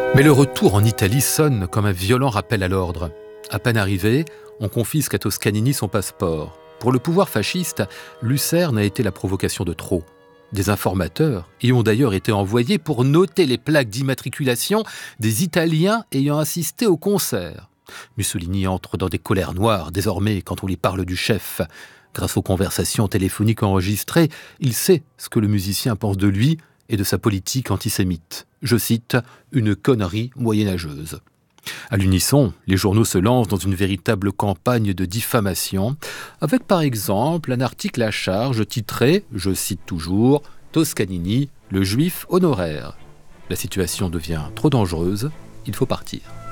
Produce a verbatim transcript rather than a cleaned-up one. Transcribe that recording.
Mais le retour en Italie sonne comme un violent rappel à l'ordre. À peine arrivé, on confisque à Toscanini son passeport. Pour le pouvoir fasciste, Lucerne a été la provocation de trop. Des informateurs y ont d'ailleurs été envoyés pour noter les plaques d'immatriculation des Italiens ayant assisté au concert. Mussolini entre dans des colères noires désormais quand on lui parle du chef. Grâce aux conversations téléphoniques enregistrées, il sait ce que le musicien pense de lui et de sa politique antisémite. Je cite, « une connerie moyenâgeuse ». À l'unisson, les journaux se lancent dans une véritable campagne de diffamation, avec par exemple un article à charge titré, je cite toujours, « Toscanini, le juif honoraire ». La situation devient trop dangereuse, il faut partir.